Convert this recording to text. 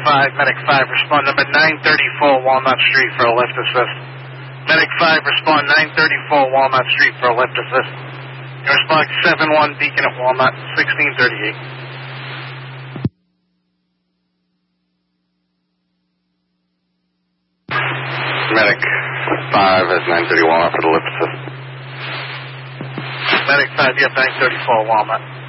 5, Medic 5, respond number 934 Walnut Street for a lift assist. Medic 5, respond 934 Walnut Street for a lift assist. Respond 7-1 Beacon at Walnut, 1638. Medic 5 at 930 Walnut for the lift assist. Medic 5, you have 934 Walnut.